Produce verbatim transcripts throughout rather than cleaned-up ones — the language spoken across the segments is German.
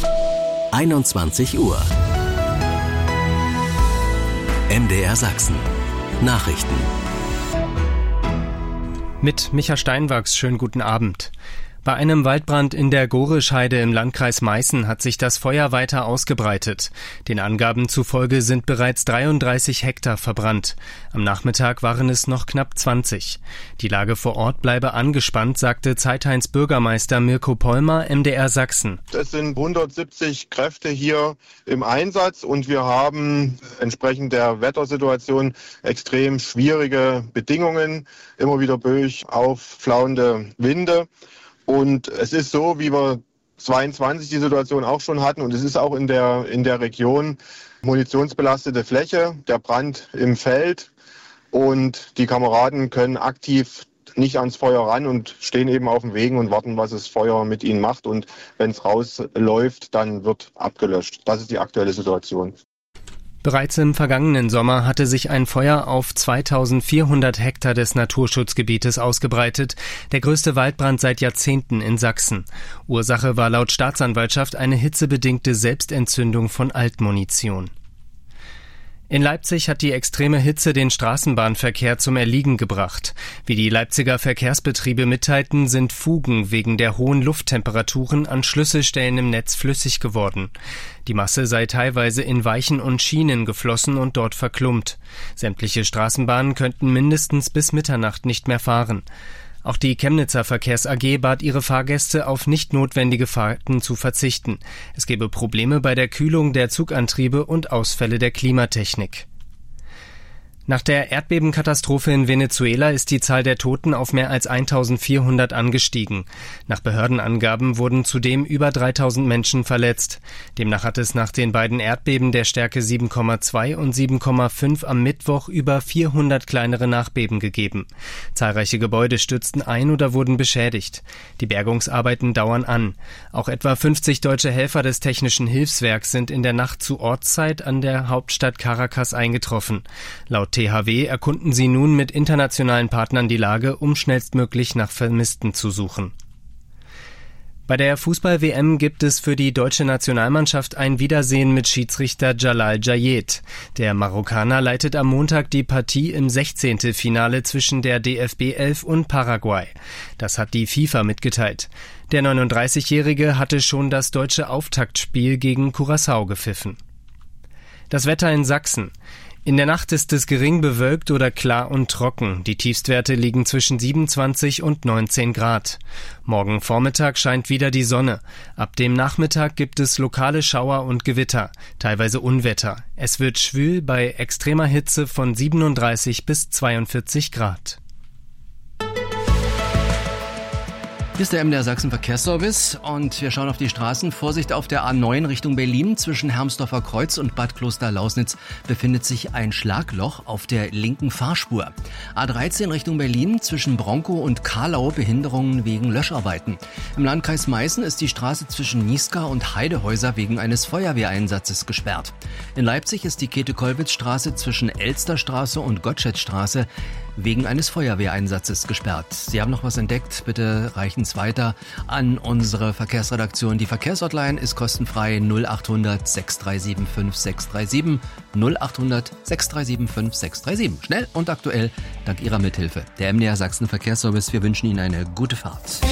einundzwanzig Uhr. M D R Sachsen. Nachrichten. Mit Micha Steinwachs, schönen guten Abend. Bei einem Waldbrand in der Gorescheide im Landkreis Meißen hat sich das Feuer weiter ausgebreitet. Den Angaben zufolge sind bereits dreiunddreißig Hektar verbrannt. Am Nachmittag waren es noch knapp zwanzig. Die Lage vor Ort bleibe angespannt, sagte Zeithains Bürgermeister Mirko Pollmer, M D R Sachsen. Es sind hundertsiebzig Kräfte hier im Einsatz und wir haben entsprechend der Wettersituation extrem schwierige Bedingungen, immer wieder böig aufflauende Winde. Und es ist so, wie wir zweiundzwanzig die Situation auch schon hatten, und es ist auch in der, in der Region munitionsbelastete Fläche, der Brand im Feld, und die Kameraden können aktiv nicht ans Feuer ran und stehen eben auf dem Wegen und warten, was das Feuer mit ihnen macht, und wenn es rausläuft, dann wird abgelöscht. Das ist die aktuelle Situation. Bereits im vergangenen Sommer hatte sich ein Feuer auf zweitausendvierhundert Hektar des Naturschutzgebietes ausgebreitet, der größte Waldbrand seit Jahrzehnten in Sachsen. Ursache war laut Staatsanwaltschaft eine hitzebedingte Selbstentzündung von Altmunition. In Leipzig hat die extreme Hitze den Straßenbahnverkehr zum Erliegen gebracht. Wie die Leipziger Verkehrsbetriebe mitteilten, sind Fugen wegen der hohen Lufttemperaturen an Schlüsselstellen im Netz flüssig geworden. Die Masse sei teilweise in Weichen und Schienen geflossen und dort verklumpt. Sämtliche Straßenbahnen könnten mindestens bis Mitternacht nicht mehr fahren. Auch die Chemnitzer Verkehrs A G bat ihre Fahrgäste, auf nicht notwendige Fahrten zu verzichten. Es gebe Probleme bei der Kühlung der Zugantriebe und Ausfälle der Klimatechnik. Nach der Erdbebenkatastrophe in Venezuela ist die Zahl der Toten auf mehr als eintausendvierhundert angestiegen. Nach Behördenangaben wurden zudem über dreitausend Menschen verletzt. Demnach hat es nach den beiden Erdbeben der Stärke sieben Komma zwei und sieben Komma fünf am Mittwoch über vierhundert kleinere Nachbeben gegeben. Zahlreiche Gebäude stürzten ein oder wurden beschädigt. Die Bergungsarbeiten dauern an. Auch etwa fünfzig deutsche Helfer des Technischen Hilfswerks sind in der Nacht zu Ortszeit an der Hauptstadt Caracas eingetroffen. Laut T H W erkunden sie nun mit internationalen Partnern die Lage, um schnellstmöglich nach Vermissten zu suchen. Bei der Fußball-W M gibt es für die deutsche Nationalmannschaft ein Wiedersehen mit Schiedsrichter Jalal Jayet. Der Marokkaner leitet am Montag die Partie im Sechzehntelfinale zwischen der D F B elf und Paraguay. Das hat die FIFA mitgeteilt. Der neununddreißigjährige hatte schon das deutsche Auftaktspiel gegen Curaçao gepfiffen. Das Wetter in Sachsen. In der Nacht ist es gering bewölkt oder klar und trocken. Die Tiefstwerte liegen zwischen siebenundzwanzig und neunzehn Grad. Morgen Vormittag scheint wieder die Sonne. Ab dem Nachmittag gibt es lokale Schauer und Gewitter, teilweise Unwetter. Es wird schwül bei extremer Hitze von siebenunddreißig bis zweiundvierzig Grad. Hier ist der M D R Sachsen Verkehrsservice und wir schauen auf die Straßen. Vorsicht auf der A neun Richtung Berlin. Zwischen Hermsdorfer Kreuz und Bad Kloster-Lausnitz befindet sich ein Schlagloch auf der linken Fahrspur. A dreizehn Richtung Berlin. Zwischen Bronkow und Kahlau Behinderungen wegen Löscharbeiten. Im Landkreis Meißen ist die Straße zwischen Niesgar und Heidehäuser wegen eines Feuerwehreinsatzes gesperrt. In Leipzig ist die Käthe-Kollwitz-Straße zwischen Elsterstraße und Gottschedstraße wegen eines Feuerwehreinsatzes gesperrt. Sie haben noch was entdeckt? Bitte reichen Sie weiter an unsere Verkehrsredaktion. Die Verkehrshotline ist kostenfrei null achthundert sechs drei sieben fünf sechs drei sieben null achthundert sechs drei sieben fünf sechs drei sieben. Schnell und aktuell dank Ihrer Mithilfe. Der M D R Sachsen Verkehrsservice. Wir wünschen Ihnen eine gute Fahrt.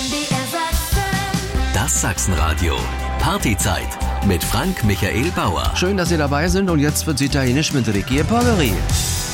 Das Sachsenradio. Partyzeit mit Frank Michael Bauer. Schön, dass Sie dabei sind und jetzt wird es italienisch mit Ricky e Poveri.